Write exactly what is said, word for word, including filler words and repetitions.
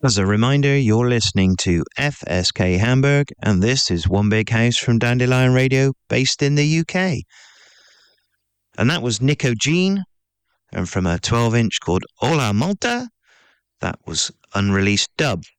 As a reminder, you're listening to F S K Hamburg, and this is One Big House from Dandelion Radio, based in the U K. And that was Nico Jean, and from a twelve inch called Hola Malta, that was unreleased dub.